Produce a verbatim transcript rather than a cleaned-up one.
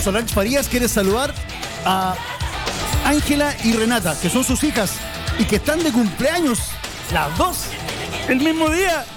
Solange Farías quiere saludar a Ángela y Renata, que son sus hijas y que están de cumpleaños las dos el mismo día.